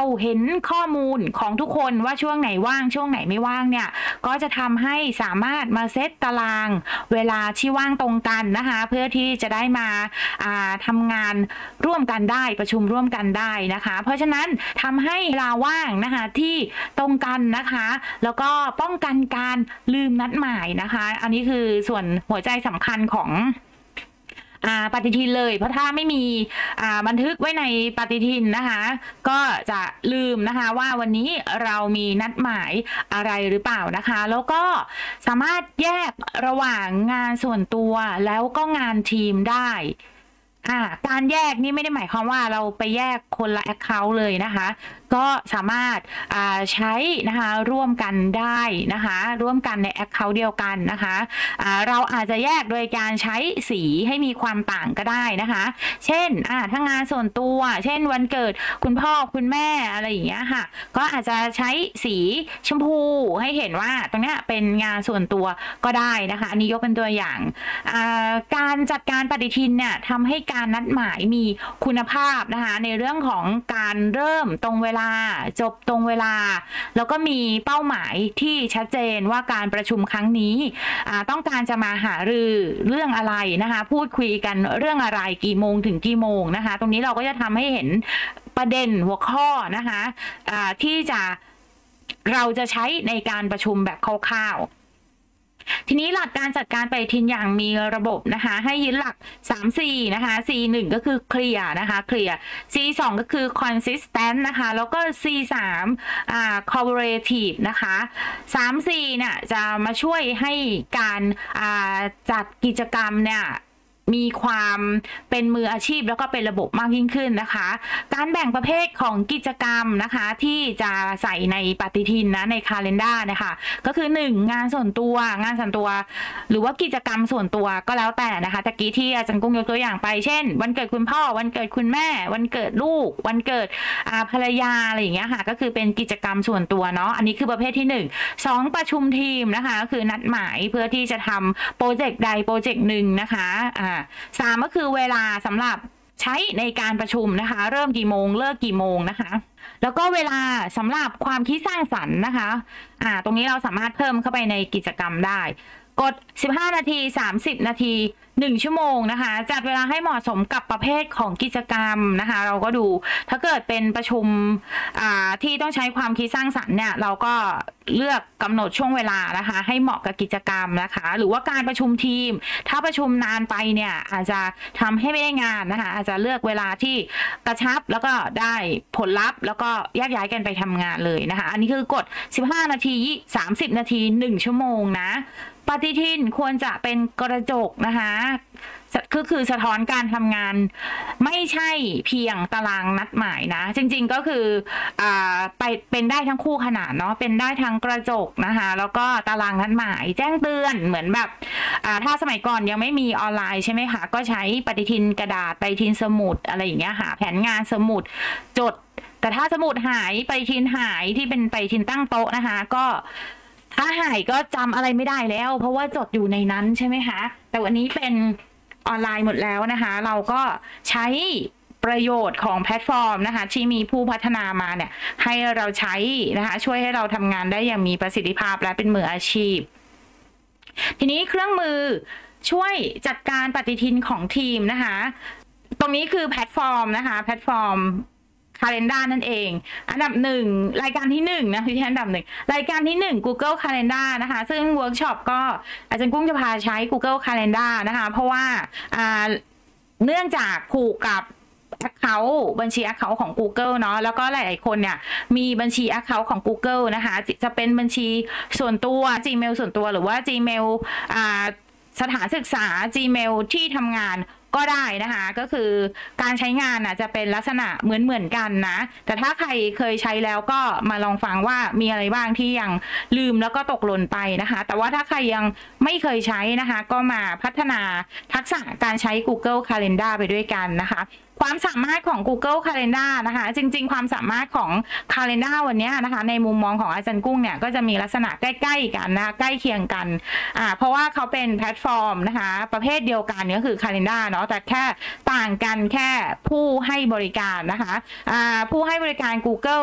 เห็นข้อมูลของทุกคนว่าช่วงไหนว่างช่วงไหนไม่ว่างเนี่ยก็จะทำให้สามารถมาเซตตารางเวลาที่ว่างตรงกันนะคะเพื่อที่จะได้มาทำงานร่วมกันได้ประชุมร่วมกันได้นะคะเพราะฉะนั้นทำให้เวลาว่างนะคะที่ตรงกันนะคะแล้วก็ป้องกันการลืมนัดหมายนะคะอันนี้คือส่วนหัวใจสำคัญของปฏิทินเลยเพราะถ้าไม่มีบันทึกไว้ในปฏิทินนะคะก็จะลืมนะคะว่าวันนี้เรามีนัดหมายอะไรหรือเปล่านะคะแล้วก็สามารถแยกระหว่างงานส่วนตัวแล้วก็งานทีมได้การแยกนี่ไม่ได้หมายความว่าเราไปแยกคนละ account เลยนะคะก็สามารถใช้นะคะร่วมกันได้นะคะร่วมกันใน account เดียวกันนะคะเราอาจจะแยกโดยการใช้สีให้มีความต่างก็ได้นะคะเช่นถ้างานส่วนตัวเช่นวันเกิดคุณพ่อคุณแม่อะไรอย่างเงี้ยค่ะก็อาจจะใช้สีชมพูให้เห็นว่าตรงเนี้ยเป็นงานส่วนตัวก็ได้นะคะอันนี้ยกเป็นตัวอย่างการจัดการปฏิทินเนี่ยทำให้การนัดหมายมีคุณภาพนะคะในเรื่องของการเริ่มตรงเวลาจบตรงเวลาแล้วก็มีเป้าหมายที่ชัดเจนว่าการประชุมครั้งนี้ต้องการจะมาหารือเรื่องอะไรนะคะพูดคุยกันเรื่องอะไรกี่โมงถึงกี่โมงนะคะตรงนี้เราก็จะทำให้เห็นประเด็นหัวข้อนะคะที่เราจะใช้ในการประชุมแบบคร่าวๆทีนี้หลักการจัดการปฏิทินอย่างมีระบบนะคะให้ยึดหลัก 3C นะคะ C1 ก็คือ clear นะคะ clear C2 ก็คือ consistent นะคะแล้วก็ C3 collaborative นะคะ 3C เนี่ยจะมาช่วยให้การจัดกิจกรรมเนี่ยมีความเป็นมืออาชีพแล้วก็เป็นระบบมากยิ่งขึ้นนะคะการแบ่งประเภทของกิจกรรมนะคะที่จะใส่ในปฏิทินนะในคาเลนดาร์นะคะก็คือ1งานส่วนตัวหรือว่ากิจกรรมส่วนตัวก็แล้วแต่นะคะตะกี้ที่อาจารย์กุ้งยกตัวอย่างไปเช่นวันเกิดคุณพ่อวันเกิดคุณแม่วันเกิดลูกวันเกิดภรรยาอะไรอย่างเงี้ยค่ะก็คือเป็นกิจกรรมส่วนตัวเนาะอันนี้คือประเภทที่1 2ประชุมทีมนะคะก็คือนัดหมายเพื่อที่จะทำโปรเจกต์ใดโปรเจกต์หนึ่งนะคะ3ก็คือเวลาสำหรับใช้ในการประชุมนะคะเริ่มกี่โมงเลิกกี่โมงนะคะแล้วก็เวลาสำหรับความคิดสร้างสรรค์นะคะตรงนี้เราสามารถเพิ่มเข้าไปในกิจกรรมได้กด15นาที30นาที1ชั่วโมงนะคะจัดเวลาให้เหมาะสมกับประเภทของกิจกรรมนะคะเราก็ดูถ้าเกิดเป็นประชุมที่ต้องใช้ความคิดสร้างสรรค์เนี่ยเราก็เลือกกำหนดช่วงเวลานะคะให้เหมาะกับกิจกรรมนะคะหรือว่าการประชุมทีมถ้าประชุมนานไปเนี่ยอาจจะทำให้ไม่ได้งานนะคะอาจจะเลือกเวลาที่กระชับแล้วก็ได้ผลลัพธ์แล้วก็แยกย้ายกันไปทำงานเลยนะคะอันนี้คือกด15นาที30นาที1ชั่วโมงนะปฏิทินควรจะเป็นกระจกนะคะคือสะท้อนการทำงานไม่ใช่เพียงตารางนัดหมายนะจริงๆก็คือไปเป็นได้ทั้งคู่ขนาดเนาะเป็นได้ทั้งกระจกนะคะแล้วก็ตารางนัดหมายแจ้งเตือนเหมือนแบบถ้าสมัยก่อนยังไม่มีออนไลน์ใช่ไหมคะก็ใช้ปฏิทินกระดาษปฏิทินสมุดอะไรอย่างเงี้ยค่ะแผนงานสมุดจดแต่ถ้าสมุดหายปฏิทินหายที่เป็นปฏิทินตั้งโต๊ะนะคะก็ถ้าหายก็จำอะไรไม่ได้แล้วเพราะว่าจดอยู่ในนั้นใช่ไหมคะแต่วันนี้เป็นออนไลน์หมดแล้วนะคะเราก็ใช้ประโยชน์ของแพลตฟอร์มนะคะที่มีผู้พัฒนามาเนี่ยให้เราใช้นะคะช่วยให้เราทำงานได้อย่างมีประสิทธิภาพและเป็นมืออาชีพทีนี้เครื่องมือช่วยจัดการปฏิทินของทีมนะคะตรงนี้คือแพลตฟอร์มนะคะแพลตฟอร์มCalendar นั่นเองอันดับ1รายการที่1นะที่อันดับ1รายการที่1 Google Calendar นะคะซึ่งเวิร์กช็อปก็อาจารย์กุ้งจะพาใช้ Google Calendar นะคะเพราะว่าเนื่องจากผูกกับAccount บัญชี Account ของ Google เนาะแล้วก็หลายๆคนเนี่ยมีบัญชี Account ของ Google นะคะจะเป็นบัญชีส่วนตัว Gmail ส่วนตัวหรือว่า Gmail สถานศึกษา Gmail ที่ทำงานก็ได้นะคะก็คือการใช้งานจะเป็นลักษณะเหมือนกันนะแต่ถ้าใครเคยใช้แล้วก็มาลองฟังว่ามีอะไรบ้างที่ยังลืมแล้วก็ตกหล่นไปนะคะแต่ว่าถ้าใครยังไม่เคยใช้นะคะก็มาพัฒนาทักษะการใช้ Google Calendar ไปด้วยกันนะคะความสามารถของ Google Calendar นะคะจริงๆความสามารถของ Calendar วันนี้นะคะในมุมมองของอาจารย์กุ้งเนี่ยก็จะมีลักษณะใกล้ๆกันนะคะใกล้เคียงกันเพราะว่าเขาเป็นแพลตฟอร์มนะคะประเภทเดียวกันก็คือ Calendar เนาะแต่แค่ต่างกันแค่ผู้ให้บริการนะคะผู้ให้บริการ Google